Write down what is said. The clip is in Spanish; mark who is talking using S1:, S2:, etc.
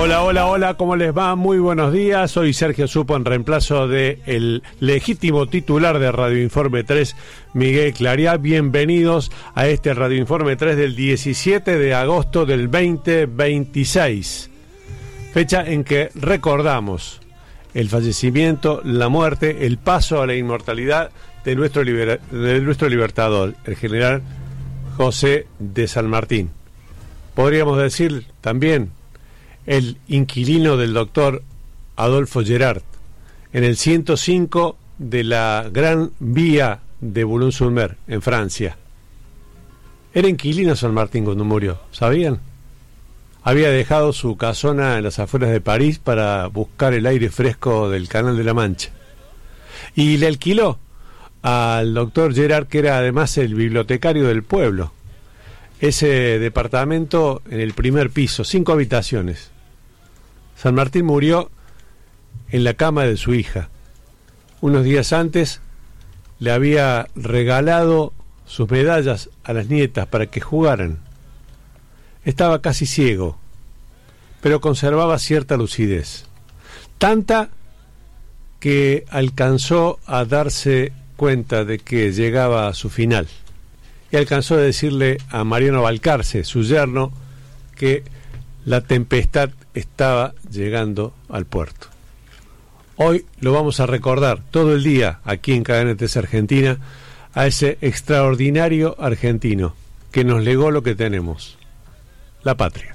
S1: Hola, hola, hola, ¿cómo les va? Muy buenos días, soy Sergio Supo en reemplazo de el legítimo titular de Radio Informe 3, Miguel Clariá. Bienvenidos a este Radio Informe 3 del 17 de agosto del 2026, fecha en que recordamos el fallecimiento, la muerte, el paso a la inmortalidad de nuestro libertador, el general José de San Martín. Podríamos decir también el inquilino del doctor Adolfo Gerard, en el 105 de la Gran Vía de Boulogne-sur-Mer, en Francia. Era inquilino San Martín cuando murió, ¿sabían? Había dejado su casona en las afueras de París para buscar el aire fresco del Canal de la Mancha. Y le alquiló al doctor Gerard, que era además el bibliotecario del pueblo, ese departamento en el primer piso, 5 habitaciones. San Martín murió en la cama de su hija. Unos días antes le había regalado sus medallas a las nietas para que jugaran. Estaba casi ciego, pero conservaba cierta lucidez. Tanta que alcanzó a darse cuenta de que llegaba a su final. Y alcanzó a decirle a Mariano Balcarce, su yerno, que la tempestad estaba llegando al puerto. Hoy lo vamos a recordar todo el día aquí en Cadena TC Argentina a ese extraordinario argentino que nos legó lo que tenemos, la patria.